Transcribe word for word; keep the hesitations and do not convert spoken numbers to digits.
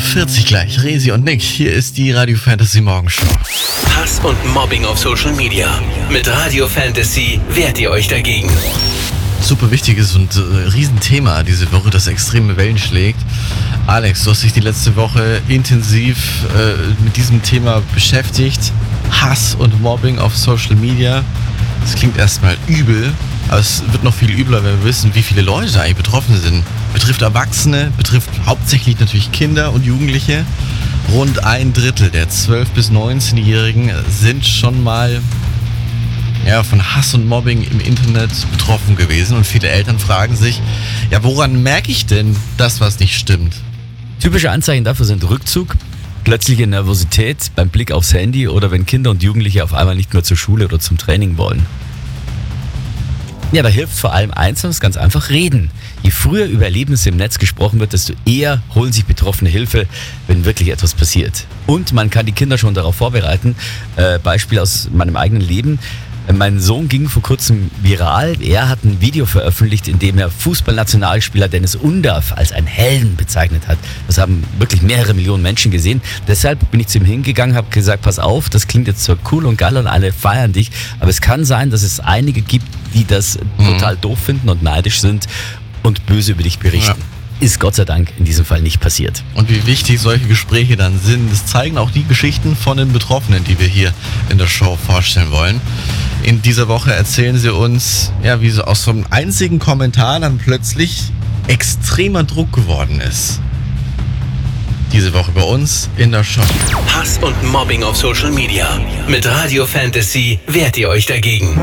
vierzig gleich. Resi und Nick, hier ist die Radio Fantasy Morgenshow. Hass und Mobbing auf Social Media. Mit Radio Fantasy wehrt ihr euch dagegen. Super wichtiges und äh, Riesenthema diese Woche, das extreme Wellen schlägt. Alex, du hast dich die letzte Woche intensiv äh, mit diesem Thema beschäftigt. Hass und Mobbing auf Social Media. Das klingt erstmal übel, aber es wird noch viel übler, wenn wir wissen, wie viele Leute eigentlich betroffen sind. Betrifft Erwachsene, betrifft hauptsächlich natürlich Kinder und Jugendliche. Rund ein Drittel der zwölf- bis neunzehnjährigen sind schon mal ja, von Hass und Mobbing im Internet betroffen gewesen. Und viele Eltern fragen sich, ja, woran merke ich denn das, was nicht stimmt? Typische Anzeichen dafür sind Rückzug, plötzliche Nervosität beim Blick aufs Handy oder wenn Kinder und Jugendliche auf einmal nicht mehr zur Schule oder zum Training wollen. Ja, da hilft vor allem eins, und das ist ganz einfach, reden. Je früher über Erlebnisse im Netz gesprochen wird, desto eher holen sich Betroffene Hilfe, wenn wirklich etwas passiert. Und man kann die Kinder schon darauf vorbereiten. Äh, Beispiel aus meinem eigenen Leben. Mein Sohn ging vor kurzem viral. Er hat ein Video veröffentlicht, in dem er Fußballnationalspieler Dennis Undaff als einen Helden bezeichnet hat. Das haben wirklich mehrere Millionen Menschen gesehen. Deshalb bin ich zu ihm hingegangen, habe gesagt, pass auf, das klingt jetzt zwar cool und geil und alle feiern dich, aber es kann sein, dass es einige gibt, die das mhm. total doof finden und neidisch sind und böse über dich berichten. Ja. Ist Gott sei Dank in diesem Fall nicht passiert. Und wie wichtig solche Gespräche dann sind, das zeigen auch die Geschichten von den Betroffenen, die wir hier in der Show vorstellen wollen. In dieser Woche erzählen sie uns, ja, wie so aus so einem einzigen Kommentar dann plötzlich extremer Druck geworden ist. Diese Woche bei uns in der Show. Hass und Mobbing auf Social Media. Mit Radio Fantasy wehrt ihr euch dagegen.